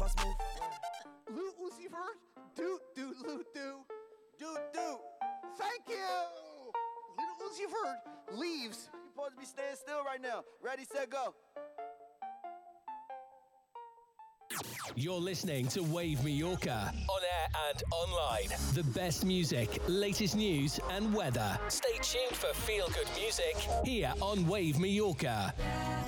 on smooth. Lil Uzi Vert, loot do. Thank you. Lil Uzi Vert leaves. You're supposed to be staying still right now. Ready, set, go. You're listening to Wave Mallorca, on air and online. The best music, latest news and weather. Stay tuned for feel-good music here on Wave Mallorca.